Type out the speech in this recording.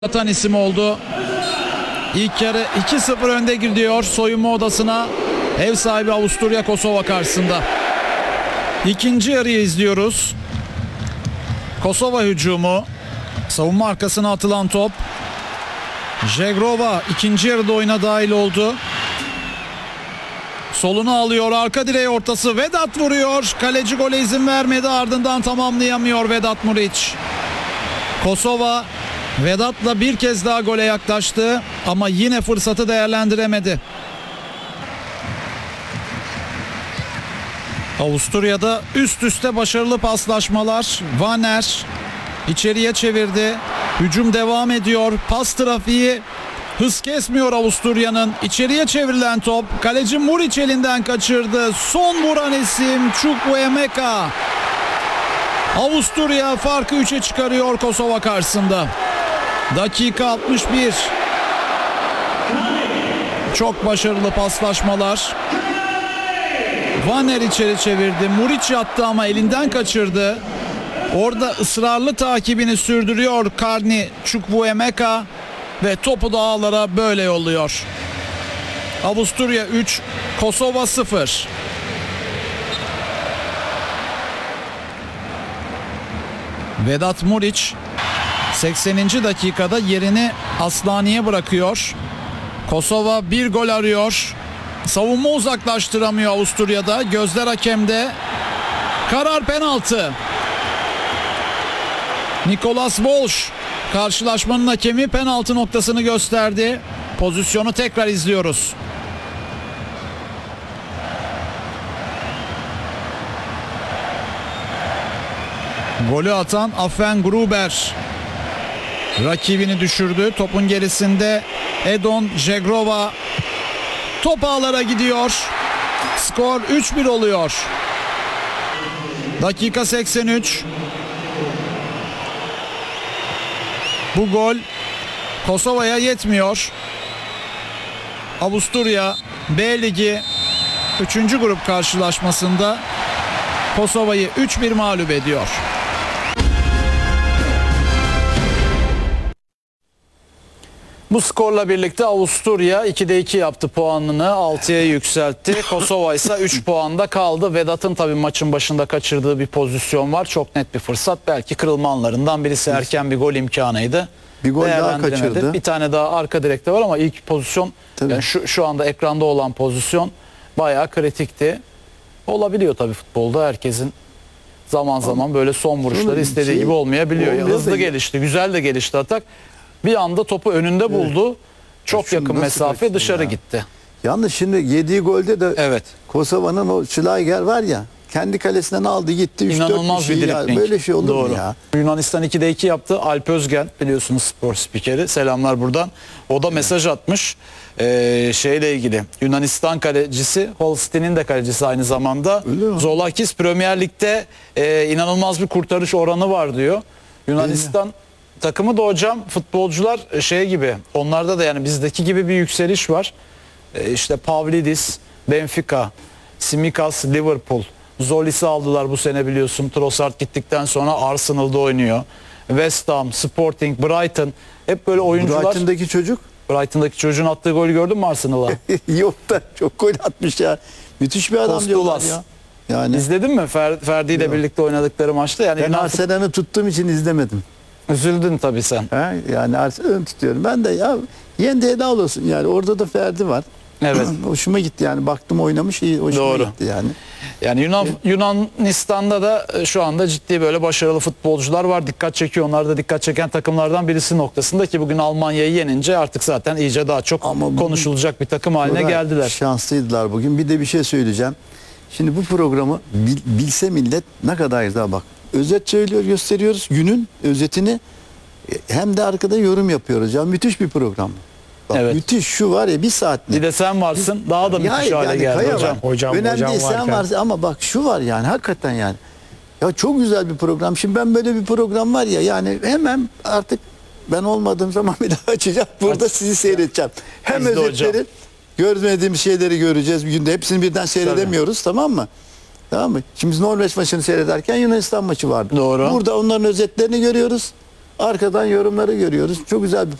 atan isim oldu. İlk yarı 2-0 önde gidiyor soyunma odasına ev sahibi Avusturya Kosova karşısında. İkinci yarıyı izliyoruz. Kosova hücumu. Savunma arkasına atılan top. Jegrova ikinci yarıda oyuna dahil oldu. Solunu alıyor, arka direğe ortası. Vedat vuruyor. Kaleci gole izin vermedi, ardından tamamlayamıyor Vedat Muriç. Kosova Vedat'la bir kez daha gole yaklaştı ama yine fırsatı değerlendiremedi. Avusturya'da üst üste başarılı paslaşmalar. Vanner içeriye çevirdi. Hücum devam ediyor. Pas trafiği hız kesmiyor Avusturya'nın. İçeriye çevrilen top. Kaleci Muriç elinden kaçırdı. Son vuran isim Chukwuemeka. Avusturya farkı 3'e çıkarıyor Kosova karşısında. Dakika 61. Çok başarılı paslaşmalar. Vanner içeri çevirdi. Muriç yattı ama elinden kaçırdı. Orada ısrarlı takibini sürdürüyor Karni Chukwuemeka ve topu da ağlara böyle yolluyor. Avusturya 3, Kosova 0. Vedat Muriç 80. dakikada yerini Aslani'ye bırakıyor. Kosova bir gol arıyor. Savunma uzaklaştıramıyor Avusturya'da. Gözler hakemde. Karar penaltı. Nikolas Volş karşılaşmanın hakemi penaltı noktasını gösterdi. Pozisyonu tekrar izliyoruz. Golü atan Afen Gruber rakibini düşürdü. Topun gerisinde Edon Jegrova. Top ağlara gidiyor. Skor 3-1 oluyor. Dakika 83. Bu gol Kosova'ya yetmiyor. Avusturya B Ligi 3. grup karşılaşmasında Kosova'yı 3-1 mağlup ediyor. Bu skorla birlikte Avusturya 2'de 2 yaptı, puanını 6'ya yükseltti. Kosova ise 3 puanda kaldı. Vedat'ın tabii maçın başında kaçırdığı bir pozisyon var. Çok net bir fırsat. Belki kırılma anlarından birisi, erken bir gol imkanıydı. Bir gol daha kaçırdı. Bir tane daha arka direkte var ama ilk pozisyon, yani şu anda ekranda olan pozisyon bayağı kritikti. Olabiliyor tabii futbolda, herkesin zaman zaman böyle son vuruşları istediği gibi olmayabiliyor. Hızlı gelişti, güzel de gelişti atak. Bir anda topu önünde buldu. Çok yakın mesafe dışarı gitti. Yalnız şimdi yediği golde de Kosova'nın o Schlager var ya, kendi kalesinden aldı gitti. İnanılmaz bir dribling. Böyle şey olur mu ya? Yunanistan 2'de 2 yaptı. Alp Özgen, biliyorsunuz, spor spikeri. Selamlar buradan. O da mesaj atmış. Şeyle ilgili. Yunanistan kalecisi, Holstein'in de kalecisi aynı zamanda. Zolakis Premier Lig'de inanılmaz bir kurtarış oranı var diyor. Yunanistan takımı da hocam, futbolcular şey gibi, onlarda da yani bizdeki gibi bir yükseliş var. İşte Pavlidis, Benfica, Tsimikas, Liverpool, Zolis'i aldılar bu sene, biliyorsun. Trossard gittikten sonra Arsenal'da oynuyor. West Ham, Sporting, Brighton, hep böyle oyuncular. Brighton'daki çocuğun attığı golü gördün mü Arsenal'a? Yok da çok gol atmış ya. Müthiş bir adam diyorlar ya. Yani İzledin mi Ferdi ile birlikte oynadıkları maçta? Yani ben Arsenal'ı tuttuğum için izlemedim. Üzüldün tabii sen. Yani Arsenal'ı tutuyorum. Ben de ya yendi helal olsun yani. Orada da Ferdi var. Evet. Hoşuma gitti yani. Baktım oynamış, iyi. Hoşuma gitti yani. Yani Yunanistan'da da şu anda ciddi böyle başarılı futbolcular var. Dikkat çekiyor. Onlar da dikkat çeken takımlardan birisi noktasında ki bugün Almanya'yı yenince artık zaten iyice daha çok konuşulacak bir takım haline geldiler. Şanslıydılar bugün. Bir de bir şey söyleyeceğim. Şimdi bu programı bilse millet ne kadar güzel bak. Özet söylüyor, gösteriyoruz günün özetini. Hem de arkada yorum yapıyoruz. Ya müthiş bir program. Bak, müthiş, şu var ya, bir saatlik. Bir de sen varsın, daha da müthiş hale geldi hocam. Önemli değil, sen varsın ama bak şu var yani, hakikaten yani. Ya çok güzel bir program. Şimdi ben böyle bir program var ya, yani hemen artık ben olmadığım zaman bir daha açacağım. Burada sizi seyredeceğim. Hem özetleri, görmediğimiz şeyleri göreceğiz bir günde. Hepsini birden seyredemiyoruz, tamam mı? Tamam mı? Şimdi biz Norveç maçını seyrederken Yunanistan maçı vardı. Doğru. Burada onların özetlerini görüyoruz. Arkadan yorumları görüyoruz. Çok güzel bir